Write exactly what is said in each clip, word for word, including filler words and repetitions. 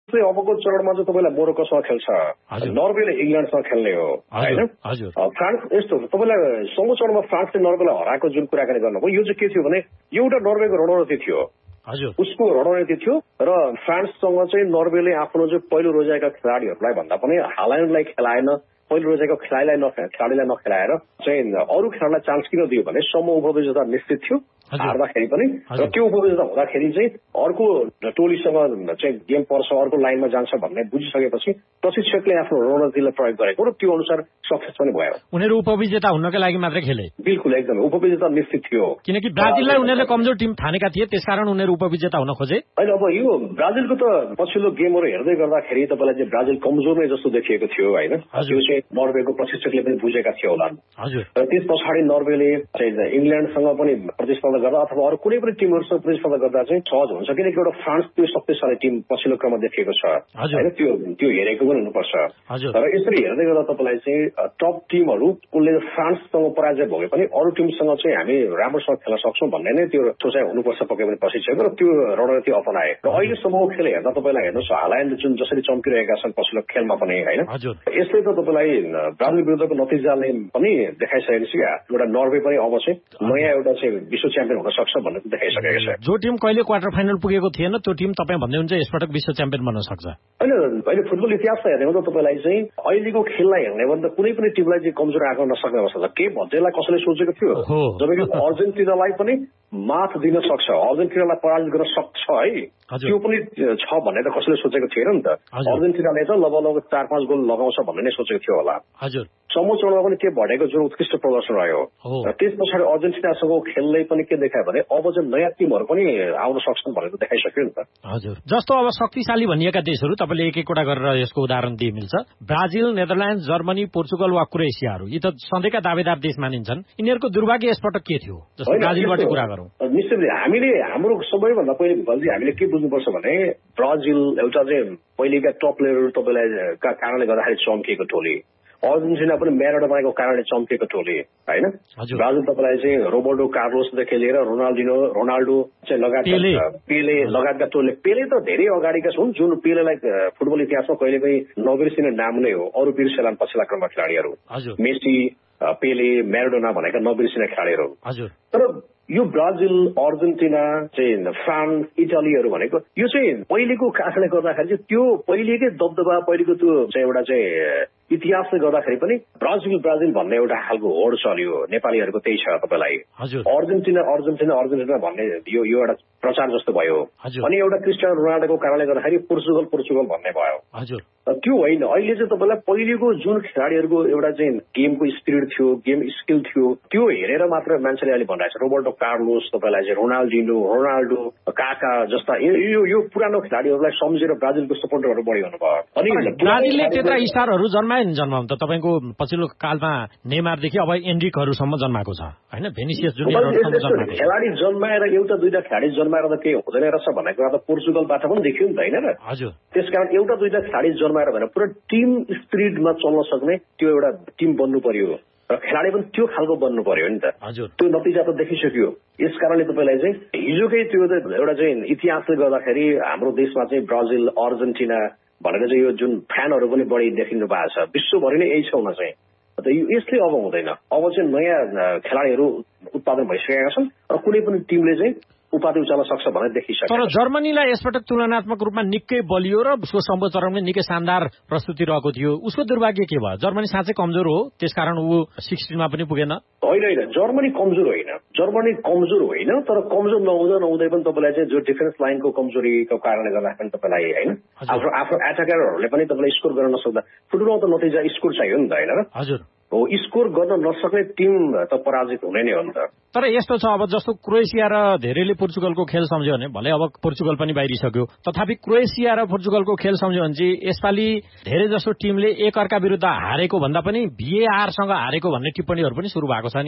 अबको चरणमा चाहिँ तपाईँलाई मोरोक्कोसँग खेल्छ, नर्वेले इङ्ल्यान्डसँग खेल्ने हो होइन। फ्रान्स यस्तो तपाईँलाई सँगो चरणमा फ्रान्सले नर्वेलाई हराएको जुन कुराकानी गर्नुभयो, यो चाहिँ के थियो भने एउटा नर्वेको रणनीति थियो, उसको रणनीति थियो र फ्रान्ससँग चाहिँ नर्वेले आफ्नो चाहिँ पहिलो रोजाएका खेलाडीहरूलाई भन्दा पनि हाल्यान्डलाई खेलाएन, पहिलो रोजाएको खेलाडीलाई न खेलाडीलाई नखेलाएर चाहिँ अरू खेलाडीलाई चान्स किन दियो भने समूह उपविजेता निश्चित थियो हार्दाखेरि पनि, र त्यो उपविजेता हुँदाखेरि चाहिँ अर्को टोलीसँग चाहिँ गेम पर्छ, अर्को लाइनमा जान्छ भन्ने बुझिसकेपछि प्रशिक्षकले आफ्नो रणनीतिलाई प्रयोग गरेको र त्यो अनुसार सक्सेस पनि भयो। उनीहरू उपविजेता हुनका लागि मात्रै खेले? बिल्कुल एकदम उपविजेता निश्चित थियो, किनकि ब्राजिललाई उनीहरूले कमजोर टिम ठानेका थिए, त्यसकारण उनीहरू उपविजेता हुन खोजे। होइन अब यो ब्राजिलको त पछिल्लो गेमहरू हेर्दै गर्दाखेरि तपाईँलाई चाहिँ ब्राजिल कमजोर नै जस्तो देखिएको थियो होइन, त्यो चाहिँ नर्वेको प्रशिक्षकले पनि बुझेका थियो होला। र त्यस पछाडि नर्वेले चाहिँ इङ्ल्यान्डसँग पनि प्रतिस्पर्धा गर्दा अथवा अरू कुनै पनि टिमहरूसँग प्रतिस्पर्धा गर्दा चाहिँ सहज हुन्छ, किनकि एउटा फ्रान्स त्यो शक्तिशाली टिम पछिल्लो क्रममा देखिएको छ होइन, त्यो त्यो हेरेको पनि हुनुपर्छ। र यसरी हेर्दै गर्दा तपाईँलाई चाहिँ टप टिमहरू उनले फ्रान्ससँग पराजय भए पनि अरू टिमसँग चाहिँ हामी राम्रोसँग खेल्न सक्छौँ भन्ने नै त्यो सोचाइ हुनुपर्छ पक्कै पनि प्रशिक्षक, र त्यो रणनीति अपनाए। र अहिलेसम्मको खेल हेर्दा तपाईँलाई हेर्नुहोस् हाल्यान्ड जुन जसरी चम्किरहेका छन् पछिल्लो खेलमा पनि होइन, यसले त तपाईँलाई ब्राजिल विरुद्धको नतिजाले पनि देखाइसकेको छ एउटा नर्वे पनि अब चाहिँ नयाँ एउटा चाहिँ विश्व च्याम्पियन हुन सक्छ भन्ने देखाइसकेको छ। जो टिम कहिले क्वार्टर फाइनल पुगेको थिएन त्यो टिम तपाईँ भन्दै हुन्छ यसपटक विश्व च्याम्पियन बन्न सक्छ? होइन, अहिले फुटबल इतिहास हेर्ने हो त तपाईँलाई चाहिँ अहिलेको खेललाई हेर्ने हो भने त कुनै पनि टिमलाई चाहिँ कमजोर आएको नसक्ने अवस्था छ। के भन्छलाई कसैले सोचेको थियो जबकि अर्जेन्टिनालाई पनि मात दिन सक्छ, अर्जेन्टिनालाई पराजित गर्न सक्छ है, त्यो पनि छ भन्ने त कसैले सोचेको थिएन नि त। अर्जेन्टिनाले त लगभग चार पाँच गोल लगाउँछ भन्ने नै सोचेको थियो होला। समूह चरणमा पनि के बढेको जुन उत्कृष्ट प्रदर्शन रह्यो, र त्यस पछाडि अर्जेन्टिनासँग खेलले पनि के देखायो भने अब चाहिँ नयाँ टिमहरू पनि आउन सक्छन् भनेर देखाइसक्यो नि त। हजुर, जस्तो अब शक्तिशाली भनिएका देशहरू तपाईँले एक एकवटा गरेर यसको उदाहरण दिए मिल्छ, ब्राजिल, नेदरल्यान्ड, जर्मनी, पोर्चुगल वा क्रोएसियाहरू, यी त सधैँका दावेदार देश मानिन्छन्। यिनीहरूको दुर्भाग्य यसपटक के थियो जस्तो ब्राजिलबाटै कुरा गरौँ? निश्चित हामीले हाम्रो सबैभन्दा पहिले हामीले के बुझ्नुपर्छ भने ब्राजिल एउटा चाहिँ पहिलेका टप प्लेयरहरू तपाईँलाई का कारणले गर्दाखेरि चम्किएको टोली, अर्जेन्टिना पनि म्याराडोनाको कारणले चम्किएको टोली होइन। ब्राजिल तपाईँलाई चाहिँ रोबर्टो कार्लोसदेखि लिएर रोनाल्डिनो रोनाल्डो चाहिँ लगायतका पेले लगायतका टोलीले, पेले त धेरै अगाडिका छन् जुन पेलेलाई फुटबल इतिहासमा कहिले पनि नबिर्सिने नाम नै हो, अरू बिर्सेलान् पछिल्ला क्रममा खेलाडीहरू मेसी, पेले, म्याराडोना भनेका नबिर्सिने खेलाडीहरू। तर यो ब्राजिल, अर्जेन्टिना चाहिँ फ्रान्स, इटालीहरू भनेको यो चाहिँ पहिलेको कारणले गर्दाखेरि चाहिँ त्यो पहिलेकै दबदबा पहिलेको त्यो चाहिँ एउटा चाहिँ इतिहासले गर्दाखेरि पनि ब्राजिल ब्राजिल भन्ने एउटा खालको होड चल्यो, नेपालीहरूको त्यही छ तपाईँलाई। अर्जेन्टिना अर्जेन्टिना अर्जेन्टिना भन्ने यो यो एउटा प्रचार जस्तो भयो, अनि एउटा क्रिस्टियानो रोनाल्डोको कारणले गर्दाखेरि पोर्चुगल पोर्चुगल भन्ने भयो। त्यो होइन, अहिले चाहिँ तपाईँलाई पहिलेको जुन खेलाडीहरूको एउटा चाहिँ गेमको स्पिरिट थियो, गेम स्किल थियो, त्यो हेरेर मात्र मान्छेले अहिले भनिरहेको छ। रोबर्टो कार्लोस, तपाईँलाई चाहिँ रोनाल्डिनो, रोनाल्डो, काका जस्ता यो यो पुरानो खेलाडीहरूलाई सम्झेर ब्राजिलको सपोर्टरहरू बढी हुनुभयो। अनि ब्राजिलले त्यत्रा स्टारहरू जन्मायो नि जन्माउनु त तपाईँको पछिल्लो कालमा नेमारदेखि अब एन्ड्रिकहरूसम्म जन्माएको छ होइन, भेनिसियस जुनियरहरूसम्म खेलाडी जन्माएर एउटा दुईटा खेलाडी जन्माएर त केही हुँदैन रहेछ भन्ने कुरा त पोर्चुगलबाट पनि देखियो नि त होइन र। हजुर, त्यसकारण एउटा दुईटा खेलाडी जन्माएर भने पुरा टिम स्पिरिटमा चल्न सक्ने त्यो एउटा टिम बन्नु पर्यो र खेलाडी पनि त्यो खालको बन्नु पर्यो नि त। त्यो नतिजा त देखिसक्यो। यस कारणले तपाईँलाई चाहिँ हिजोकै त्यो एउटा चाहिँ इतिहासले गर्दाखेरि हाम्रो देशमा चाहिँ ब्राजिल, अर्जेन्टिना भनेर चाहिँ यो जुन फ्यानहरू पनि बढी देखिनु भएको छ, विश्वभरि नै यही छ हुन चाहिँ। यसले अब हुँदैन, अब चाहिँ नयाँ खेलाडीहरू उत्पादन भइसकेका छन् र कुनै पनि टिमले चाहिँ उपाधि उचाल्न सक्छ भनेर देखिसक्यो। तर जर्मनीलाई यसपटक तुलनात्मक रूपमा निकै बलियो र उसको सम्भव चरणमै निकै शानदार प्रस्तुति रहेको थियो। उसको दुर्भाग्य के भयो? जर्मनी साँच्चै कमजोर हो त्यसकारण ऊ सिक्सटिनमा पनि पुगेन? होइन होइन, जर्मनी कमजोर होइन, जर्मनी कमजोर होइन, तर कमजोर नहुँदा नहुँदै पनि तपाईँलाई चाहिँ जो डिफेन्स लाइनको कमजोरीको कारणले गर्दा पनि तपाईँलाई होइन आफ्नो आफ्नो एटाकरहरूले पनि तपाईँलाई स्कोर गर्न नसक्दा फुटबलमा त नतिजा स्कोर चाहियो नि त होइन र। हजुर, हो स्कोर गर्न नसक्ने टिम त पराजित हुने नै हो नि त। तर यस्तो छ अब जस्तो क्रोएसिया र धेरैले पोर्चुगलको खेल सम्झ्यो भने भले अब पोर्चुगल पनि बाहिरिसक्यो, तथापि क्रोएसिया र पोर्चुगलको खेल सम्झ्यो भने चाहिँ यसपालि धेरै जस्तो टिमले एक अर्का विरुद्ध हारेको भन्दा पनि भिएआरसँग हारेको भन्ने टिप्पणीहरू पनि सुरु भएको छ नि।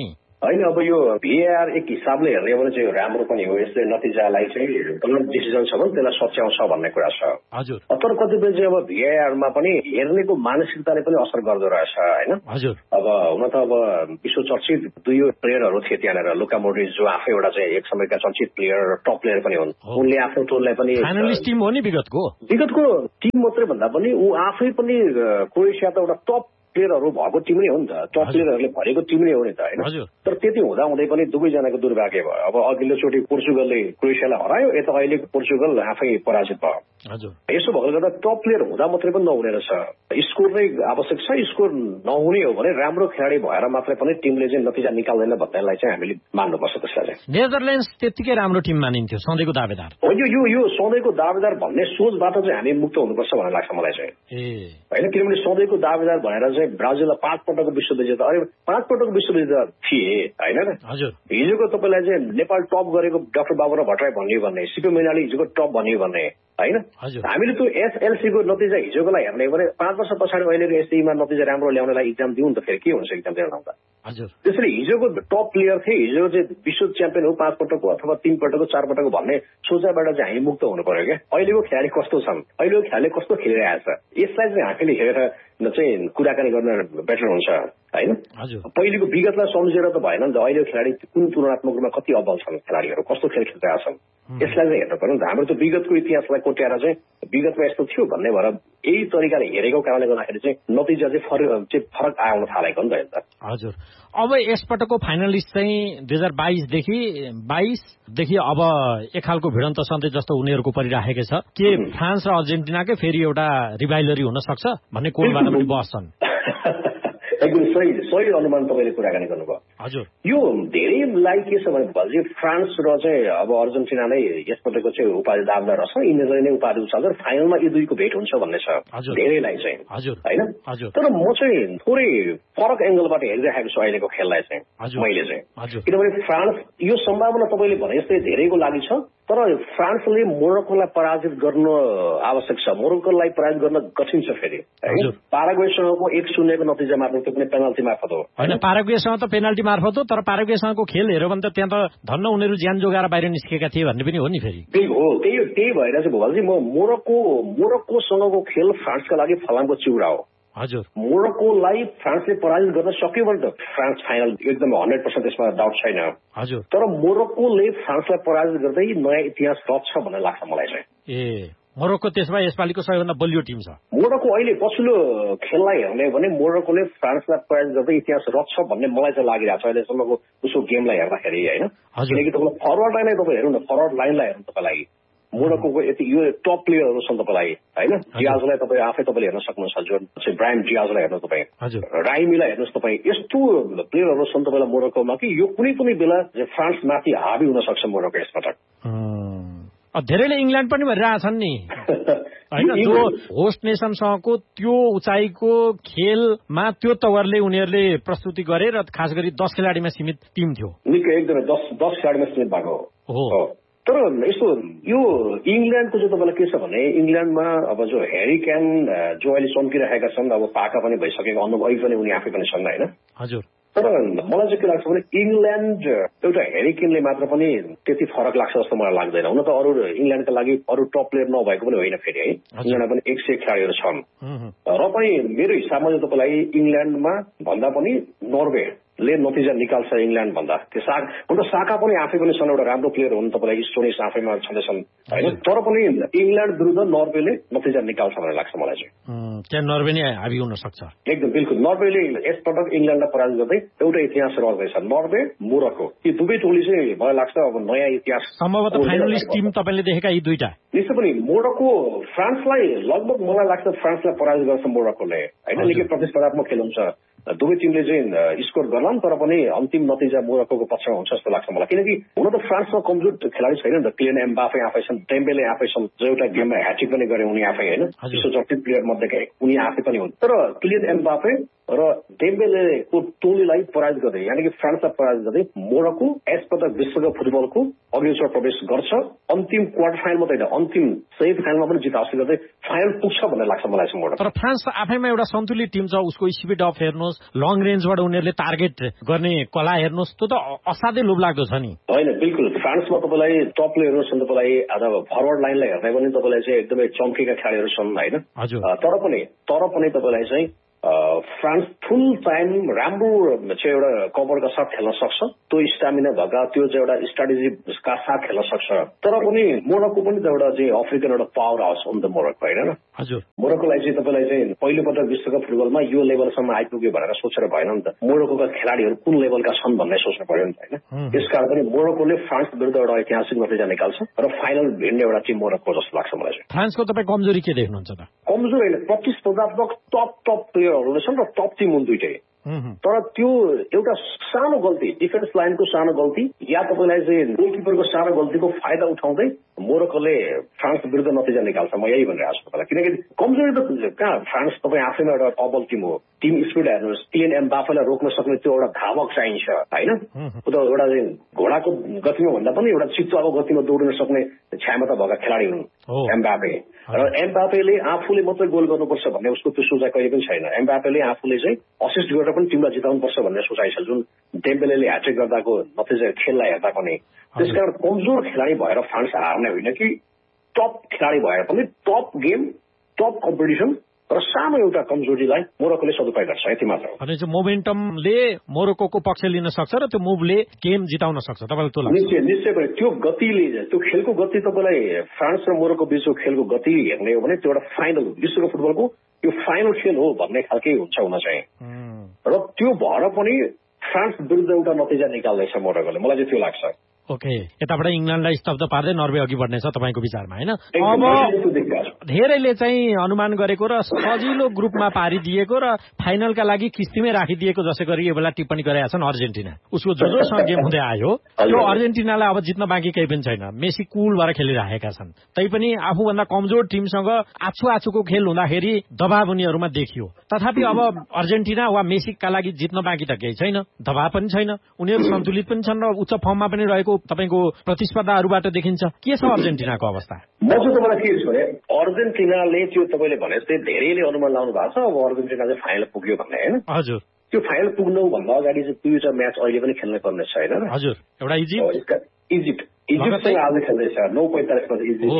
होइन अब यो भिएआर एक हिसाबले हेर्ने भने चाहिँ राम्रो पनि हो। यसले नतिजालाई चाहिँ गलत डिसिजन छ भने त्यसलाई सच्याउँछ भन्ने कुरा छ। हजुर। तर कतिपय चाहिँ अब भिएआरमा पनि हेर्नेको मानसिकताले पनि असर गर्दो रहेछ होइन। हजुर। अब हुन त अब विश्व चर्चित दुई प्लेयरहरू थिए त्यहाँनिर, लुका मोड्रिच जो आफै एउटा चाहिँ एक समयका चर्चित प्लेयर टप प्लेयर पनि हुन्। उनले आफ्नो टोललाई पनि फाइनलिस्ट टिम हो नि विगतको विगतको टिम मात्रै भन्दा पनि ऊ आफै पनि क्रोएसिया त एउटा टप प्लेयरहरू भएको टिम नै हो नि त, टप प्लेयरहरूले भरेको टिम नै हो नि त होइन। तर त्यति हुँदा हुँदै पनि दुवैजनाको दुर्भाग्य भयो। अब अघिल्लो चोटि पोर्चुगलले क्रोएसियालाई हरायो, यता अहिले पोर्चुगल आफै पराजित भयो। यसो भएकोले गर्दा टप प्लेयर हुँदा मात्रै पनि नहुने रहेछ, स्कोर नै आवश्यक छ। स्कोर नहुने हो भने राम्रो खेलाडी भएर मात्रै पनि टिमले चाहिँ नतिजा निकाल्दैन भन्नेलाई चाहिँ हामीले मान्नुपर्छ। त्यसलाई चाहिँ नेदरल्यान्ड्स त्यतिकै राम्रो टिम मानिन्थ्यो, सधैँको दावेदार हो। यो यो यो सधैँको दावेदार भन्ने सोचबाट चाहिँ हामी मुक्त हुनुपर्छ भन्ने लाग्छ मलाई चाहिँ होइन। किनभने सधैँको दावेदार भनेर चाहिँ ब्राजिललाई पाँच पटकको विश्व विजेता, अरे पाँच पटकको विश्व विजेता थिए होइन र। हिजोको तपाईँलाई चाहिँ नेपाल टप गरेको डाक्टर बाबुराव भट्टराई भन्ने भन्ने सिपी मैनाली हिजोको टप भन्ने भन्ने होइन। हामीले त्यो एसएलसीको नतिजा हिजोकोलाई हेर्ने भने पाँच वर्ष पछाडि अहिलेको एससीमा नतिजा राम्रो ल्याउनेलाई इक्जाम दिउँ त फेरि के हुन्छ इक्जाम दिएर आउँदा। त्यसैले हिजोको टप प्लेयर थिए, हिजो चाहिँ विश्व च्याम्पियन हो पाँच पटकको अथवा तीन पटकको चार पटकको भन्ने सोचाइबाट चाहिँ हामी मुक्त हुनु पर्यो क्या। अहिलेको खेलाडी कस्तो छन्, अहिलेको खेलाडी कस्तो खेलिरहेको छ, यसलाई चाहिँ हामीले हेरेर चाहिँ कुराकानी गर्न बेटर हुन्छ होइन। पहिलेको विगतलाई सम्झेर त भएन नि त, अहिलेको खेलाडी कुन तुलनात्मक रूपमा कति अब्बल छन्, खेलाडीहरू कस्तो खेल खेलिरहेका छन्, यसलाई चाहिँ हेर्नु पर्यो नि त। हाम्रो त्यो विगतको इतिहासलाई कोट्याएर चाहिँ विगतमा यस्तो थियो भन्ने भएर यही तरिकाले हेरेको कारणले गर्दाखेरि चाहिँ नतिजा चाहिँ फरक चाहिँ फरक आउन थालेको नि त। हजुर। अब यसपटकको फाइनलिस्ट चाहिँ दुई हजार बाइसदेखि बाइसदेखि अब एक खालको भिडन्त सधैँ जस्तो उनीहरूको परिराखेको छ के फ्रान्स र अर्जेन्टिनाकै फेरि एउटा रिभाइलरी हुन सक्छ भन्ने कोणबाट पनि बस्छन्। एकदम सही सही अनुमान तपाईँले कुराकानी गर्नुभयो। हजुर। यो धेरैलाई के छ भने भएपछि फ्रान्स र चाहिँ अब अर्जेन्टिना नै यसपटकको चाहिँ उपाधि दावेदार रहेछ, यिनीहरूले नै उपाधि उचाल्छ, फाइनलमा यी दुईको भेट हुन्छ भन्ने छ धेरैलाई चाहिँ होइन। तर म चाहिँ थोरै फरक एंगलबाट हेरिरहेको छु अहिलेको खेललाई चाहिँ मैले चाहिँ, किनभने फ्रान्स यो सम्भावना तपाईँले भने जस्तै धेरैको लागि छ, तर फ्रान्सले मोरक्कोलाई पराजित गर्न आवश्यक छ। मोरक्कोलाई पराजित गर्न कठिन छ फेरि होइन। पाराग्वेसँगको एक शून्यको नतिजा मात्र त्यो पनि पेनाल्टी मार्फत हो होइन। पाराग्वेसँग त पेनाल्टी मार्फत हो, तर पाराग्वेसँगको खेल हेऱ्यो भने त त्यहाँ त धन्न उनीहरू ज्यान जोगाएर बाहिर निस्केका थिए भन्ने पनि हो नि फेरि। त्यही हो, त्यही त्यही भएर चाहिँ भोपालजी म मोरक्को मोरक्कोसँगको खेल फ्रान्सका लागि फलामको चिउरा हो। हजुर। मोरक्कोलाई फ्रान्सले पराजित गर्न सक्यो भने त फ्रान्स फाइनल एकदम हन्ड्रेड पर्सेन्ट त्यसमा डाउट छैन। हजुर। तर मोरक्कोले फ्रान्सलाई पराजित गर्दै नयाँ इतिहास रच्छ भन्ने लाग्छ मलाई चाहिँ। ए मोरक्को त्यसमा यसपालिको सबैभन्दा बलियो टिम छ। मोरक्को अहिले पछिल्लो खेललाई हेर्ने भने मोरक्कोले फ्रान्सलाई पराजित गर्दै इतिहास रच्छ भन्ने मलाई चाहिँ लागिरहेको छ अहिलेसम्मको उसको गेमलाई हेर्दाखेरि होइन। किनकि तपाईँलाई फरवर्ड लाइनलाई तपाईँ हेर्नु न, फरवर्ड लाइनलाई हेर्नु तपाईँलाई मोरक्कोको यति यो टप प्लेयरहरू छन् तपाईँलाई होइन। डियाजलाई तपाईँ आफै तपाईँले हेर्न सक्नुहुन्छ, जो चाहिँ ब्रायन डियाजलाई हेर्नु तपाईँ, राइमीलाई हेर्नुहोस् तपाईँ, यस्तो प्लेयरहरू छन् तपाईँलाई मोरक्कोमा कि यो कुनै पनि बेला फ्रान्स माथि हावी हुन सक्छ मोरक्को यसपटक। धेरैले इङ्ल्यान्ड पनि भनिरहेछन् नि होइन, जो होस्ट नेसनसँगको त्यो उचाइको खेलमा त्यो तवरले उनीहरूले प्रस्तुति गरे र खास गरी दस खेलाडीमा सीमित टिम थियो। निकै एकदमै दस दस खेलाडीमा सीमित भएको हो। तर यस्तो यो इङ्ल्यान्डको चाहिँ तपाईँलाई के छ भने इङ्ल्यान्डमा अब जो ह्यारी क्यान जो अहिले चम्किरहेका छन्, अब पाका पनि भइसकेको अनुभवी पनि उनी आफै पनि छन् होइन। हजुर। तर मलाई चाहिँ के लाग्छ भने इङ्ल्यान्ड एउटा ह्यारी केनले मात्र पनि त्यति फरक लाग्छ जस्तो मलाई लाग्दैन। हुन त अरू इङ्ल्यान्डका लागि अरू टप प्लेयर नभएको पनि होइन फेरि है, इङ्ल्यान्डमा पनि एक सय खेलाडीहरू छन्। र पनि मेरो हिसाबमा चाहिँ तपाईँलाई इङ्ल्यान्डमा भन्दा पनि नर्वे ले नतिजा निकाल्छ इङ्ल्यान्ड भन्दा। त्यो साक हुन त साका पनि आफै पनि छन्, एउटा राम्रो प्लेयर हुन्, तपाईँलाई स्टोनिस आफैमा छँदैछन् होइन। तर पनि इङ्ल्यान्ड विरुद्ध नर्वेले नतिजा निकाल्छ भन्ने लाग्छ मलाई चाहिँ। त्यहाँ नर्वे नै हाबी हुन सक्छ एकदम बिल्कुल। नर्वेले यसपटक इङ्ल्यान्डलाई पराजित गर्दै एउटा इतिहास रच्दैछ। नर्वे मोरक्को यी दुवै टोली चाहिँ मलाई लाग्छ अब नयाँ इतिहास सम्भवतः फाइनलिस्ट टिम तपाईँले देखेका यी दुईटा। निश्चय पनि मोरक्को फ्रान्सलाई लगभग मलाई लाग्छ फ्रान्सलाई पराजित गर्छ मोरक्कोले होइन। निकै प्रतिस्पर्धात्मक खेल हुन्छ, दुवै टिमले चाहिँ स्कोर गर्लान्, तर पनि अन्तिम नतिजा मोरक्कोको पक्षमा हुन्छ जस्तो लाग्छ मलाई। किनकि हुन त फ्रान्समा कमजोर खेलाडी छैन नि त, क्लियन एम्बापे आफै छन्, डेम्बेले आफै छन्, जो एउटा गेममा ह्याट्रिक पनि गरे उनी आफै होइन, विश्व चर्चित प्लेयर मध्येका उनी आफै पनि हुन्। तर क्लियन एम्बापे र डेम्बेलेको टोलीलाई पराजित गर्दै यानि कि फ्रान्सलाई पराजित गर्दै मोरक्को यसपटक विश्वकप फुटबलको अघिल्लो प्रवेश गर्छ। अन्तिम क्वार्टर फाइनलमा त होइन, अन्तिम सेमी फाइनलमा पनि जित हासिल गर्दै फाइनल पुग्छ भन्ने लाग्छ मलाई चाहिँ मोरक्को। तर फ्रान्स आफैमा एउटा सन्तुलित टिम छ, उसको स्पिड अफ हेर्नुहोस्, हेर्नुहोस्, लङ रेन्जबाट उनीहरूले टार्गेट गर्ने कला हेर्नुहोस्, त्यो त असाध्यै लोभलाग्दो छ नि। होइन बिल्कुल, फ्रान्समा तपाईँलाई टप प्लेयर हेर्नुहोस् भने तपाईँलाई आज फरवर्ड लाइनलाई हेर्दा पनि तपाईँलाई चाहिँ एकदमै चम्केका खेलाडीहरू छन् होइन। तर पनि तर पनि तपाईँलाई चाहिँ फ्रान्स फुल टाइम राम्रो चाहिँ एउटा कभरका साथ खेल्न सक्छ, त्यो स्टामिना भएका त्यो चाहिँ एउटा स्ट्राटेजीका साथ खेल्न सक्छ। तर पनि मोरक्को पनि त एउटा चाहिँ अफ्रिकन एउटा पावर हाउस हो नि त मोरक्को, होइन। मोरक्कोलाई चाहिँ तपाईँलाई चाहिँ पहिलोपटक विश्वकप फुटबलमा यो लेभलसम्म आइपुग्यो भनेर सोचेर भएन नि त, मोरक्कोका खेलाडीहरू कुन लेभलका छन् भन्ने सोच्नु पर्यो नि त, होइन। त्यसकारण पनि मोरक्कोले फ्रान्स विरुद्ध एउटा ऐतिहासिक नतिजा निकाल्छ र फाइनल भिड्ने एउटा टिम मोरक्को जस्तो लाग्छ मलाई चाहिँ। फ्रान्सको तपाईँ कमजोरी के देख्नुहुन्छ त? कमजोरी होइन, प्रतिस्पर्धात्मक टप टप प्लेयरहरू छन् र टप टिम हुन् दुइटै। तर त्यो एउटा सानो गल्ती, डिफेन्स लाइनको सानो गल्ती या तपाईँलाई चाहिँ गोलकिपरको सानो गल्तीको फाइदा उठाउँदै मोरक्कोले फ्रान्स विरुद्ध नतिजा निकाल्छ, म यही भनिरहेको छु तपाईँलाई। किनकि कमजोरी त कहाँ, फ्रान्स तपाईँ आफैमा एउटा अबल टिम हो। टिम स्पिड हेर्नुहोस्, टिएन एम्बापेलाई रोक्न सक्ने त्यो एउटा धावक चाहिन्छ, होइन। त्यो एउटा घोडाको गतिमा भन्दा पनि एउटा चितुवाको गतिमा दौडिन सक्ने क्षमता भएका खेलाडी हुन् एम्बापे। र एम्बापेले आफूले मात्रै गोल गर्नुपर्छ भन्ने उसको त्यो सोचाइ कहिले पनि छैन। एम्बापेले आफूले चाहिँ असिस्ट गरेर पनि टिमलाई जिताउनुपर्छ भन्ने सोचाइ छ, जुन डेम्बेलेले ह्याट्रिक गर्दाको नतिजा खेललाई हेर्दा पनि। त्यसकारण कमजोर खेलाडी भएर फ्रान्स हार्ने होइन कि टप खेलाडी भएर पनि टप गेम, टप कम्पिटिसन र सानो एउटा कमजोरीलाई मोरक्कोले सदुपयोग गर्छ, यति मात्र हो। भने चाहिँ मोमेन्टमले मोरक्कोको पक्ष लिन सक्छ र त्यो मुभले गेम जिताउन सक्छ, तपाईँलाई त्यो लाग्छ? निश्चय निश्चय पनि त्यो गतिले, त्यो खेलको गति तपाईँलाई फ्रान्स र मोरक्को बिचको खेलको गति हेर्ने हो भने त्यो एउटा फाइनल विश्वको फुटबलको यो फाइनल खेल हो भन्ने खालकै हुन्छ हुन चाहिँ। र त्यो भएर पनि फ्रान्स विरुद्ध एउटा नतिजा निकाल्दैछ मोरक्कोले, मलाई चाहिँ त्यो लाग्छ। ओके, यताबाट इङ्ल्यान्डलाई स्तब्ध पार्दै नर्वे अघि बढ्नेछ तपाईँको विचारमा, होइन? अब धेरैले चाहिँ अनुमान गरेको र सजिलो ग्रुपमा पारिदिएको र फाइनलका लागि किस्तीमै राखिदिएको जसै गरी यो बेला टिप्पणी गरेका छन् अर्जेन्टिना। उसको जो जोसँग गेम हुँदै आयो त्यो अर्जेन्टिनालाई अब जित्न बाँकी केही पनि छैन, मेसी कुल भएर खेलिरहेका छन्। तैपनि आफूभन्दा कमजोर टिमसँग आछु आछुको खेल हुँदाखेरि दबाव उनीहरूमा देखियो। तथापि अब अर्जेन्टिना वा मेसीका लागि जित्न बाँकी त केही छैन, दबाव पनि छैन, उनीहरू सन्तुलित पनि छन् र उच्च फर्ममा पनि रहेको तपाईँको प्रतिस्पर्धाहरूबाट देखिन्छ। के छ अर्जेन्टिनाको अवस्था? म चाहिँ तपाईँलाई के छु भने अर्जेन्टिनाले त्यो तपाईँले भने जस्तै धेरैले अनुमान लाउनु भएको छ अब अर्जेन्टिना चाहिँ फाइनल पुग्यो भन्ने, होइन? हजुर, त्यो फाइनल पुग्नुभन्दा अगाडि चाहिँ दुईवटा म्याच अहिले पनि खेल्नै पर्ने छ, होइन? हजुर, एउटा इजिप्ट इजिप्ट इजिप्टसँग आज खेल्दैछ नौ पैँतालिसमा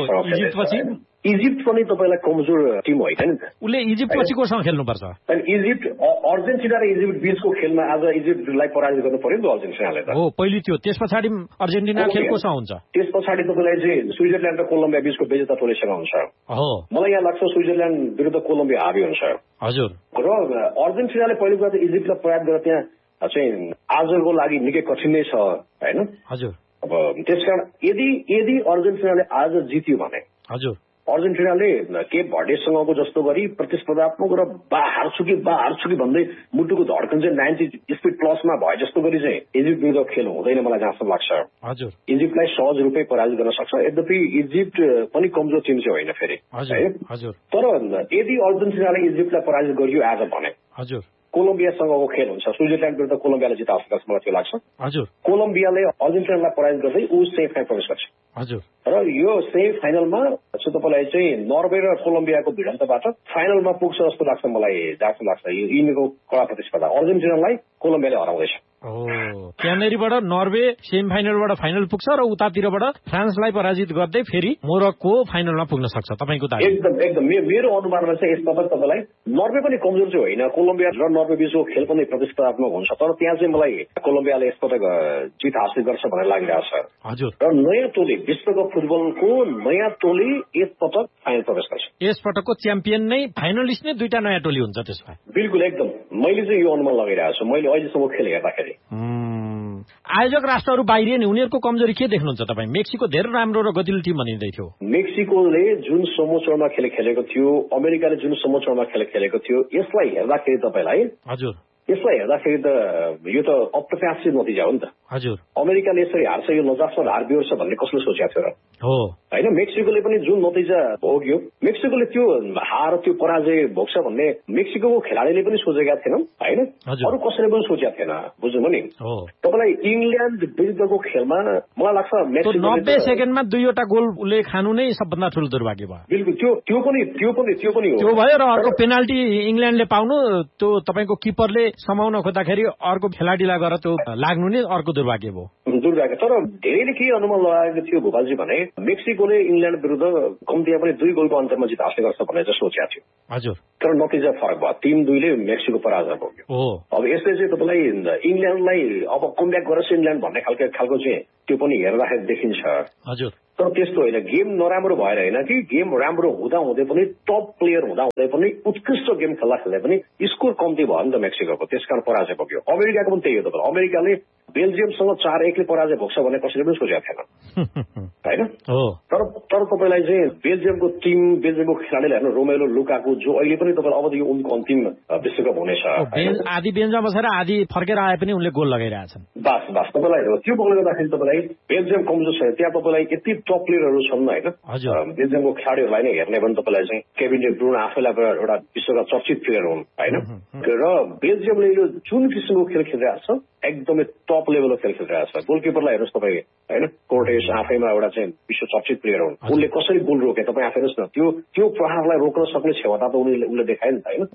इजिप्ट इजिप्ट पनि तपाईँलाई कमजोर टिम होइन नि त, उसले इजिप्ट पछि कोसँग खेल्नुपर्छ? इजिप्ट अर्जेन्टिना र इजिप्ट बिचको खेलमा आज इजिप्टलाई पराजित गर्नु पर्यो नि त अर्जेन्टिनाले त। हो, पहिलो त्यो, त्यस पछाडि अर्जेन्टिना खेल कोसँग हुन्छ? त्यस पछाडि तपाईँलाई चाहिँ स्विजरल्यान्ड र कोलम्बिया बिचको बेजेता टोलीसँग हुन्छ। हो, मलाई यहाँ लाग्छ स्विजरल्यान्ड विरुद्ध कोलम्बिया हावी हुन्छ। हजुर, र अर्जेन्टिनाले पहिलो कुरा त इजिप्टलाई पराजित गरेर त्यहाँ चाहिँ आजको लागि निकै कठिन नै छ, होइन? हजुर। अब त्यसकारण यदि यदि अर्जेन्टिनाले आज जित्यो भने हजुर अर्जेन्टिनाले केप भर्डेसँगको जस्तो गरी प्रतिस्पर्धात्मक र बा हार्छु कि बा हार्छु कि भन्दै मुटुको धड्कन चाहिँ नाइन्टी स्पिड प्लसमा भए जस्तो गरी चाहिँ इजिप्ट विरुद्ध खेल हुँदैन मलाई जहाँसम्म लाग्छ। हजुर, इजिप्टलाई सहज रूपै पराजित गर्न सक्छ। यद्यपि इजिप्ट पनि कमजोर टिम चाहिँ होइन फेरि, हजुर। तर यदि अर्जेन्टिनाले इजिप्टलाई पराजित गरियो आज भने हजुर कोलम्बियासँगको खेल हुन्छ, स्विजरल्यान्ड विरुद्ध कोलम्बियाले जिताउन सक्छ मलाई त्यो लाग्छ। हजुर, कोलम्बियाले अर्जेन्टिनालाई पराजित गर्दै ऊ सेमी फाइनल प्रवेश गर्छ। हजुर, र यो सेमी फाइनलमा तपाईँलाई चाहिँ नर्वे र कोलम्बियाको भिडन्तबाट फाइनलमा पुग्छ जस्तो लाग्छ मलाई, जस्तो लाग्छ यो यिनीहरूको कडा प्रतिस्पर्धा अर्जेन्टिनालाई कोलम्बियाले हराउँदैछ। हो, त्यहाँनिरबाट नर्वे सेमी फाइनलबाट फाइनल पुग्छ र उतातिरबाट फ्रान्सलाई पराजित गर्दै फेरि मोरक्को फाइनलमा पुग्न सक्छ तपाईँको दाबी? एकदम एकदम मेरो अनुमानमा चाहिँ यसमा पनि तपाईँलाई नर्वे पनि कमजोर चाहिँ होइन, कोलम्बिया र नर्वे बिचको खेल पनि प्रतिस्पर्धात्मक हुन्छ, तर त्यहाँ चाहिँ मलाई कोलम्बियाले यसपटक जित हासिल गर्छ भनेर लागिरहेको छ। हजुर, र नयाँ टोली विश्वकप फुटबलको नयाँ टोली यसपटक फाइनल प्रवेश गर्छ। यसपटकको च्याम्पियन नै फाइनलिस्ट नै दुईटा नयाँ टोली हुन्छ त्यसमा? बिल्कुल एकदम, मैले चाहिँ यो अनुमान लगाइरहेको छु मैले अहिलेसम्म खेल हेर्दाखेरि। आयोजक राष्ट्रहरू बाहिरिए नि, उनीहरूको कमजोरी के देख्नुहुन्छ तपाईँ? मेक्सिको धेरै राम्रो र गतिलो टिम भनिँदै थियो। मेक्सिकोले जुन समोचरमा खेल खेलेको थियो, अमेरिकाले जुन समोचरमा खेल खेलेको थियो, यसलाई हेर्दाखेरि तपाईँलाई हजुर यसलाई हेर्दाखेरि त यो त अप्रत्याशित नतिजा हो नि त। हजुर, अमेरिकाले यसरी हार्छ, यो नजासमा हार बिहोर्छ भन्ने कसले सोचेको थियो र? हो, होइन? मेक्सिकोले पनि जुन नतिजा भोग्यो, मेक्सिकोले त्यो हार त्यो पराजय भोग्छ भन्ने मेक्सिकोको खेलाडीले पनि सोचेका थिएनन्, होइन? अरू कसैले पनि सोचेका थिएन, बुझ्नुभयो नि? तपाईँलाई इङ्ल्यान्ड विरुद्धको खेलमा मलाई लाग्छ नब्बे सेकेन्डमा दुईवटा गोल उसले खानु नै सबभन्दा ठुलो दुर्भाग्य भयो। बिल्कुल, त्यो त्यो पनि त्यो पनि त्यो पनि त्यो भयो र अर्को पेनाल्टी इङ्ल्यान्डले पाउनु, त्यो तपाईँको किपरले समाउन खोज्दाखेरि अर्को खेलाडीलाई गएर त्यो लाग्नु नै अर्को दुर्भाग्य भयो। दुर्भाग्य। तर धेरैले के अनुमान लगाएको थियो भोपालजी भने मेक्सिकोले इङ्ल्यान्ड विरुद्ध कम्तीमा पनि दुई गोलको अन्तरमा जित हासिल गर्छ भनेर चाहिँ सोचेको थियो। हजुर। तर नतिजा फरक भयो, तीन दुईले मेक्सिको पराजय भयो। अब यसले चाहिँ तपाईँलाई इङ्ल्यान्डलाई अब कमब्याक गरेर इङ्ल्यान्ड भन्ने खालको खालको चाहिँ त्यो पनि हेर्दाखेरि देखिन्छ। हजुर। तर त्यस्तो होइन, गेम नराम्रो भएर होइन कि गेम राम्रो हुँदा हुँदै पनि टप प्लेयर हुँदा हुँदै पनि उत्कृष्ट गेम खेल्दा खेल्दै पनि स्कोर कम्ती भयो नि त मेक्सिकोको, त्यसकारण पराजय पुग्यो। अमेरिकाको पनि त्यही हो त, अमेरिकाले बेल्जियमसँग चार एकले पराजय भोग्छ भने कसैले पनि सोचेको थिएन होइन। तर तर तपाईँलाई चाहिँ बेल्जियमको टिम, बेल्जियमको खेलाडीलाई हेर्नु, रोमेलो लुकाकु जो अहिले पनि तपाईँलाई अब यो उनको अन्तिम विश्वकप हुनेछ, आधी बेन्चमा बसेर आधी फर्केर आए पनि उनले गोल लगाइरहेछन्। बास बास तपाईँलाई त्यो बोल्ने गर्दाखेरि तपाईँलाई बेल्जियम कमजोर छैन, त्यहाँ तपाईँलाई यति टप प्लेयरहरू छन् होइन। बेल्जियमको खेलाडीहरूलाई नै हेर्ने भने तपाईँलाई चाहिँ केभिन डे ब्रुनो आफैलाई एउटा विश्वका चर्चित प्लेयर हुन् होइन। र बेल्जियमले यो जुन किसिमको खेल खेलिरहेको छ एकदमै टप लेभलको खेल खेलिरहेको छ। गोलकिपरलाई हेर्नुहोस् तपाईँ होइन, कोर्टेस आफैमा एउटा चाहिँ विश्व चर्चित प्लेयर हुन्, उनले कसरी गोल रोके तपाईँ आफै हेर्नुहोस् न। त्यो त्यो प्रहारलाई रोक्न सक्ने क्षमता त उनले उनले देखायो नि त होइन।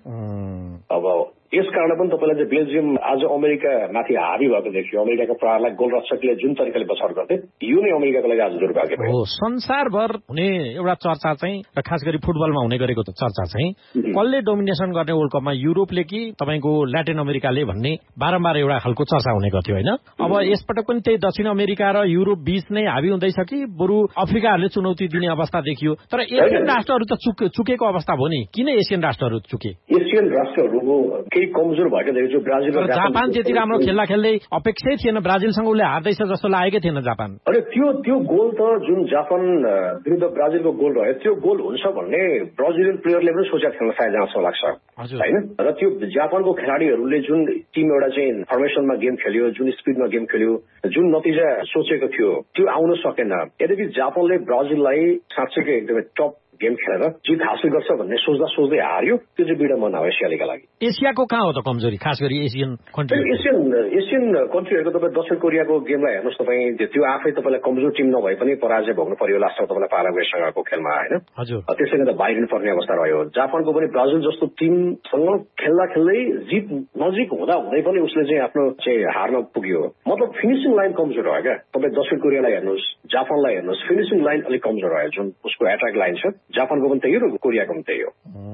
अब यस कारण पनि तपाईँलाई चाहिँ बेल्जियम आज अमेरिका माथि हावी भएको देखियो। अमेरिकाको प्रहारलाई गोलरक्षकले जुन तरिकाले बचाउ गर्थे यो नै अमेरिकाको लागि आज दुर्भाग्य भयो। संसारभर हुने एउटा चर्चा चाहिँ र खास गरी फुटबलमा हुने गरेको चर्चा चाहिँ कसले डोमिनेसन गर्ने वर्ल्ड कपमा, युरोपले कि तपाईँको ल्याटिन अमेरिकाले भन्ने बारम्बार एउटा खालको चर्चा हुने गर्थ्यो होइन। अब यसपटक पनि त्यही दक्षिण अमेरिका र युरोप बीच नै हावी हुँदैछ कि बरु अफ्रिकाहरूले चुनौती दिने अवस्था देखियो। तर एसियन राष्ट्रहरू त चुकेको अवस्था भयो नि, किन एसियन राष्ट्रहरू चुके? एसियन राष्ट्रहरू केही कमजोर भएको देखियो। ब्राजिल र जापान त्यति राम्रो खेल्दा खेल्दै अपेक्षै थिएन, ब्राजिलसँग उसले हार्दैछ जस्तो लागेकै थिएन जापान। अरे त्यो त्यो गोल त जुन जापान विरुद्ध ब्राजिलको गोल रह्यो त्यो गोल हुन्छ भन्ने ब्राजिलियन प्लेयरले पनि सोचेको थिएन सायद, जहाँसम्म लाग्छ होइन। र त्यो जापानको खेलाडीहरूले जुन टिम एउटा चाहिँ फर्मेसनमा गेम खेल्यो, जुन स्पिडमा गेम खेल्यो, जुन नतिजा सोचेको थियो त्यो आउन सकेन। यद्यपि जापानले ब्राजिललाई साँच्चैकै एकदमै टप गेम खेलेर जित हासिल गर्छ भन्ने सोच्दा सोच्दै हार्यो, त्यो चाहिँ विडम्बना हो एसियालीका लागि। एसियाको कहाँ हो त कमजोरी, खास गरी एसियन कन्ट्री? एसियन एसियन कन्ट्रीहरूको तपाईँ दक्षिण कोरियाको गेमलाई हेर्नुहोस् तपाईँ, त्यो आफै तपाईँलाई कमजोर टिम नभए पनि पराजय भोग्नु पर्यो लास्टमा तपाईँलाई पाराग्वेसँगको खेलमा होइन। त्यसैले त बाहिरिनु पर्ने अवस्था रह्यो। जापानको पनि ब्राजिल जस्तो टिमसँग खेल्दा खेल्दै जित नजिक हुँदा हुँदै पनि उसले चाहिँ आफ्नो चाहिँ हार्न पुग्यो। मतलब फिनिसिङ लाइन कमजोर भयो क्या। तपाईँ दक्षिण कोरियालाई हेर्नुहोस्, जापानलाई हेर्नुहोस्, फिनिसिङ लाइन अलिक कमजोर रह्यो, जुन उसको एट्याक लाइन छ। जापानको पनि त्यही हो, कोरियाको पनि त्यही हो।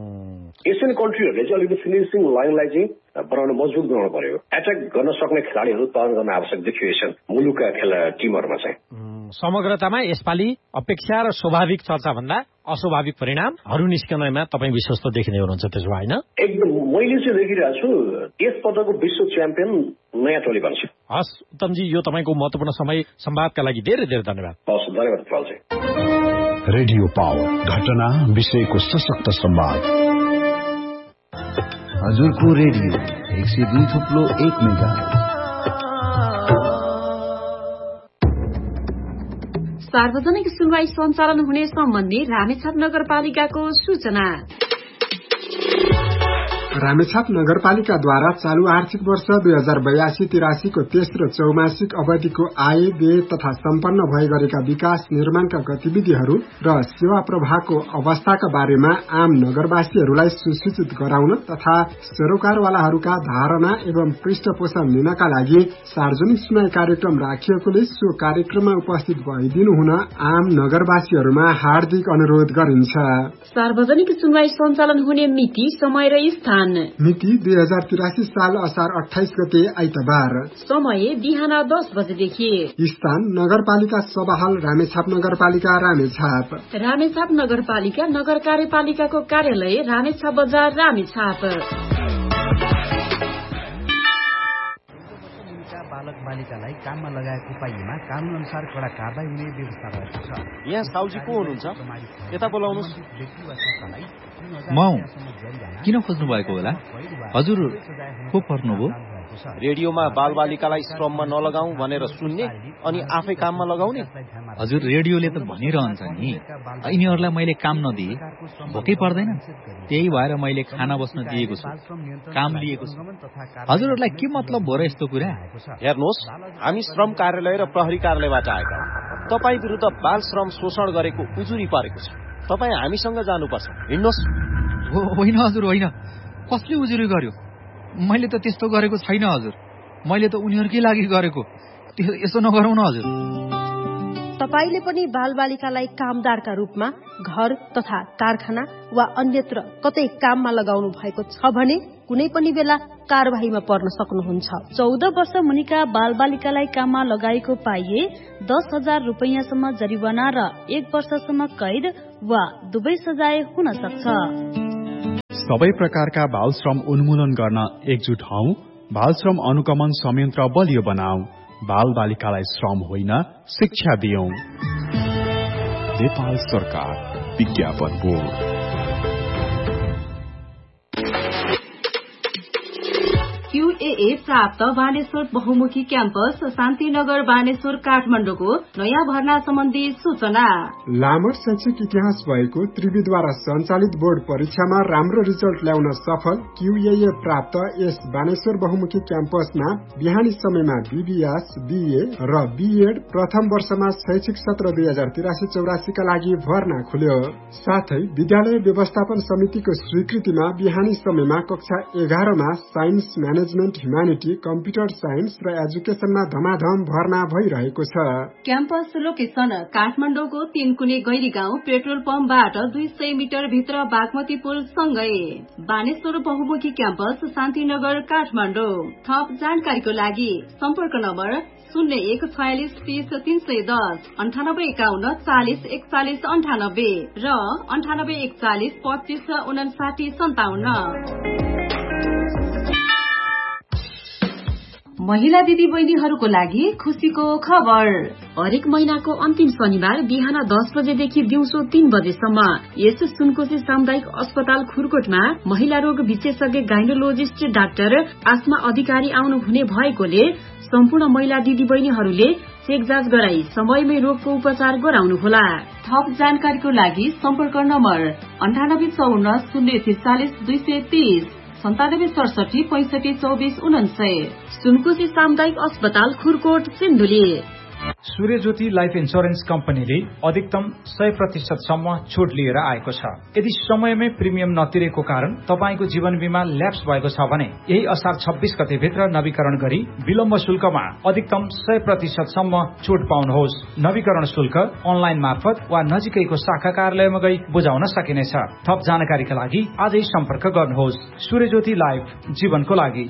एसियन कन्ट्रीहरूले चाहिँ अलिकति फिनिसिङ लाइनलाई चाहिँ बनाउन मजबुत बनाउनु पर्यो। एट्याक गर्न सक्ने खेलाडीहरू तयार गर्न आवश्यक देखियो एसियन मुलुकका खेला टिमहरूमा चाहिँ। समग्रतामा यसपालि अपेक्षा र स्वाभाविक चर्चा भन्दा अस्वाभाविक परिणामहरू निस्कनमा तपाईँ विश्वस्त देखिने हुनुहुन्छ त्यसो होइन? एकदम मैले चाहिँ देखिरहेको छु यस पटकको विश्व च्याम्पियन नयाँ टोली बन्छ। हस् उत्तमजी, यो तपाईँको महत्त्वपूर्ण समय संवादका लागि धेरै धेरै धन्यवाद। हस् धन्यवाद पालजी। रेडियो पावर, घटना विषयको सशक्त संवाद। हजुरको रेडियो एक सय दुई थुप्लो एक मेगा। सार्वजनिक सुनवाई सञ्चालन हुने सम्बन्धी रामेछाप नगरपालिकाको सूचना। रामेछाप नगरपालिकाद्वारा चालू आर्थिक वर्ष दुई हजार बयासी तिरासीको तेस्रो चौमासिक अवधिको आय व्यय तथा सम्पन्न भए गरेका विकास निर्माणका गतिविधिहरू र सेवा प्रवाहको अवस्थाका बारेमा आम नगरवासीहरूलाई सुसूचित गराउन तथा सरोकारवालाहरूका धारणा एवं पृष्ठपोषण लिनका लागि सार्वजनिक सुनवाई कार्यक्रम राखिएकोले सो कार्यक्रममा उपस्थित भइदिनु हुन आम नगरवासीहरूमा हार्दिक अनुरोध गरिन्छ। सार्वजनिक सुनवाई सञ्चालन हुने मिति, समय र स्थान। मिति दुई हजार तिरासी साल असार अठाइस गते आइतबार। समय बिहान दस बजेदेखि। स्थान नगरपालिका सभाहल रामेछाप नगरपालिका रामेछाप। रामेछाप नगरपालिका नगर कार्यपालिकाको कार्यालय रामेछाप बजार रामेछाप। बालक बालिकालाई काममा लगाएको पाइएमा कानून अनुसार कड़ा कारवाही हुने व्यवस्था रहेको छ। यहाँ साउजी को हुनुहुन्छ? यता बोलाउनुस्। म किन खोज्नु भएको होला? हजुर को पर्नुभयो? रेडियोमा बालबालिकालाई श्रममा नलगाऊ भनेर सुन्ने अनि आफै काममा लगाउने। हजुर रेडियोले त भनिरहन्छ नि, यिनीहरूलाई मैले काम नदिए भोकै पर्दैन, त्यही भएर मैले खाना बस्न दिएको छु, काम लिएको छु। हजुरहरूलाई के मतलब भयो र यस्तो कुरा? हेर्नुहोस्, हामी श्रम कार्यालय र प्रहरी कार्यालयबाट आएका हौं। तपाईँ विरुद्ध बाल श्रम शोषण गरेको उजुरी परेको छ। तपाईँ हामीसँग जानुपर्छ, हिँड्नुहोस्। होइन हजुर होइन, कसले उजुरी गर्यो? मैले त त्यस्तो गरेको छैन हजुर। मैले त उनीहरूकै लागि गरेको। यसो नगरौँ न हजुर। तपाईले पनि बालबालिकालाई कामदारका रूपमा घर तथा कारखाना वा अन्यत्र कतै काममा लगाउनु भएको छ भने कुनै पनि बेला कारबाहीमा पर्न सक्नुहुन्छ। चौध वर्ष मुनिका बालबालिकालाई काममा लगाएको पाइए दस हजार रुपियाँसम्म जरिवाना र एक वर्षसम्म कैद वा दुवै सजाय हुन सक्छ। सबै प्रकारका बाल श्रम उन्मूलन गर्न एकजुट हौ। बाल श्रम अनुगमन संयन्त्र बलियो बनाऊ। बाल बालिकालाई श्रम होइन शिक्षा दियौं। नेपाल सरकार विज्ञापन बोर्ड। क्यूएए प्राप्त बानेश्वर बहुमुखी क्याम्पस शान्तिनगर बानेश्वर काठमाडौँको नयाँ भर्ना सम्बन्धी सूचना। लामो शैक्षिक इतिहास भएको त्रिविद्वारा सञ्चालित बोर्ड परीक्षामा राम्रो रिजल्ट ल्याउन सफल क्यूएए प्राप्त यस बानेश्वर बहुमुखी क्याम्पसमा बिहानी समयमा बीबीएस, बीए र बीएड प्रथम वर्षमा शैक्षिक सत्र दुई हजार तिरासी चौरासीका लागि भर्ना खुल्यो। साथै विद्यालय व्यवस्थापन समितिको स्वीकृतिमा बिहानी समयमा कक्षा एघारमा science, management, humanity, computer science र एजुकेशनमा धमाधम भर्ना भइरहेको छ। क्याम्पस लोकेसन काठमाडौँको तीनकुने गैरी गाउँ पेट्रोल पम्पबाट दुई सय मिटर भित्र बागमती पुल सँगै। बानेश्वर बहुमुखी क्याम्पस शान्तिनगर काठमाडौँ। थप जानकारीको लागि सम्पर्क नम्बर शून्य एक छयालिस तीस तीन सय दस अन्ठानब्बे एकाउन्न चालिस एकचालिस अन्ठानब्बे र अन्ठानब्बे एकचालिस पच्चिस उनासाठी सन्ताउन्न। महिला दिदी बहिनीहरूको लागि खुसीको खबर। हरेक महिनाको अन्तिम शनिबार बिहान दस बजेदेखि दिउँसो तीन बजेसम्म यस सुनकोशी सामुदायिक अस्पताल खुरकोटमा महिला रोग विशेषज्ञ गाइनोलोजिस्ट डाक्टर आस्मा अधिकारी आउनु हुने भएकोले सम्पूर्ण महिला दिदी बहिनीहरूले चेक जाँच गराई समयमै रोगको उपचार गराउनुहोला। थप जानकारीको लागि सम्पर्क नम्बर अन्ठानब्बे चौन्न शून्य त्रिचालिस दुई सय तीस सन्तानब्बे सडसठी पैंसठी चौबिस उनान्सय। सुनकोशी सामुदायिक अस्पताल खुरकोट सिन्धुली। सूर्यज्योति लाइफ इन्स्योरेन्स कम्पनीले अधिकतम सय प्रतिशतसम्म छुट लिएर आएको छ। यदि समयमै प्रिमियम नतिरेको कारण तपाईँको जीवन बीमा ल्याप्स भएको छ भने यही असार छब्बीस गते भित्र नवीकरण गरी विलम्ब शुल्कमा अधिकतम सय प्रतिशतसम्म छुट पाउनुहोस्। नवीकरण शुल्क अनलाइन मार्फत वा नजिकैको शाखा कार्यालयमा गई बुझाउन सकिनेछ। थप जानकारीका लागि आजै सम्पर्क गर्नुहोस्। सूर्यज्योति लाइफ, जीवनको लागि।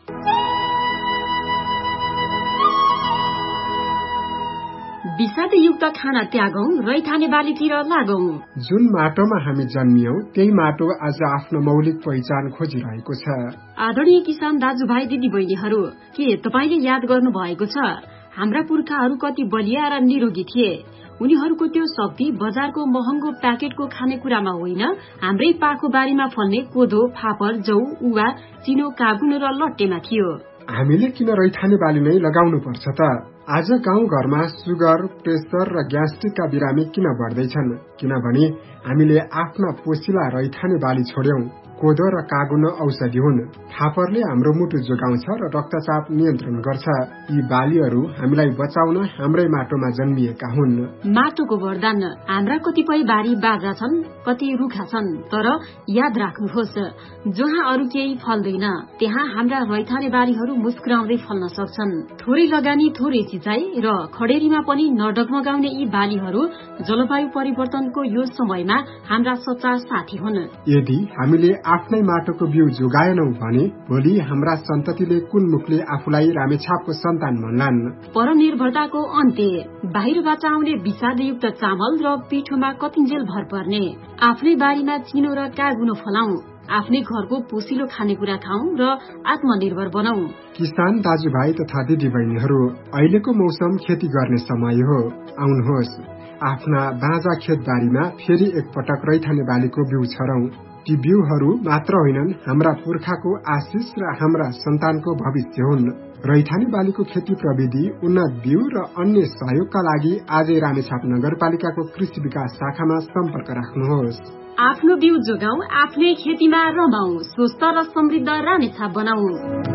विषादयुक्त खाना त्यागौं, रैथाने बालीतिर लागौं। जुन माटोमा हामी जन्मियौं त्यही माटो आज आफ्नो मौलिक पहिचान खोजिरहेको छ। आदरणीय किसान दाजुभाइ दिदी बहिनीहरू, के तपाईले याद गर्नु भएको छ हाम्रा पुर्खाहरू कति बलिया र निरोगी थिए? उनीहरूको त्यो शक्ति बजारको महँगो प्याकेटको खानेकुरामा होइन, हाम्रै पाखो बारीमा फल्ने कोदो, फापर, जौ, उवा, चिनो, कागुन र लट्टेमा थियो। हामीले किन रैथाने बाली नै लगाउनु पर्छ त? आज गाउँ घरमा सुगर, प्रेसर र ग्यास्ट्रिकका बिरामी किन बढ्दैछन्? किनभने हामीले आफ्ना पोसिला रैथाने बाली छोड्यौं। कोदो र कागुन औषधि हुन्। फापरले हाम्रो मुटु जोगाउँछ र रक्तचाप नियन्त्रण गर्छ। यी बालीहरू हामीलाई बचाउन हाम्रै माटोमा जन्मिएका हुन्। माटोको वरदान। हाम्रा कतिपय बारी बाजा छन्, कति रुखा छन्, तर याद राख्नुहोस्, जहाँ अरू केही फल्दैन त्यहाँ हाम्रा रैथाने बारीहरू मुस्कुराउँदै फल्न सक्छन्। थोरै लगानी, थोरै सिँचाइ र खडेरीमा पनि नडगमगाउने यी बालीहरू जलवायु परिवर्तनको यो समयमा हाम्रा सच्चा साथी हुन्। यदि हामीले आफ्नै माटोको बिउ जोगाएनौं भने भोलि हाम्रा सन्ततिले कुन मुखले आफूलाई रामेछापको सन्तान भन्लान्? परनिर्भरताको अन्त्य। बाहिरबाट आउने विषादयुक्त चामल र पिठोमा कतिन्जेल भर पर्ने। आफ्नै बारीमा चिनो र कागुनो फलाऊ, आफ्नै घरको पोसिलो खानेकुरा खाऊ र आत्मनिर्भर बनाऊ। किसान दाजुभाइ तथा दिदी बहिनीहरू, अहिलेको मौसम खेती गर्ने समय हो। आउनुहोस्, आफ्ना बाँझा खेतबारीमा फेरि एकपटक रैथाने बालीको बिउ छरौं। ती बिउहरू मात्र होइनन्, हाम्रा पुर्खाको आशिष र हाम्रा सन्तानको भविष्य हुन्। रैथाने बालीको खेती प्रविधि, उन्नत बिउ र अन्य सहयोगका लागि आजै रामेछाप नगरपालिकाको कृषि विकास शाखामा सम्पर्क राख्नुहोस्। आफ्नो बिउ जोगाऊ, आफ्नै खेतीमा रमाऊ, स्वस्थ र समृद्ध रामेछाप बनाऊ।